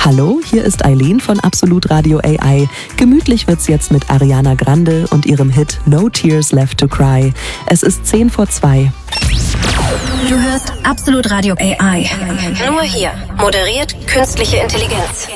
Hallo, hier ist Eileen von Absolut Radio AI. Gemütlich wird's jetzt mit Ariana Grande und ihrem Hit No Tears Left to Cry. Es ist 2:10. Du hörst Absolut Radio AI. Nur hier. Moderiert künstliche Intelligenz.